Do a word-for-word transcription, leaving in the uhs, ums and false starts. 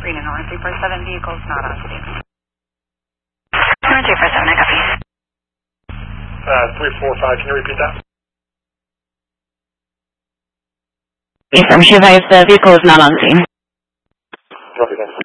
Green and orange three four seven, vehicles not on scene. Orange three four seven, I copy. Uh, three four five, can you repeat that? Yes, I'm sure if the vehicle is not on scene. Copy that.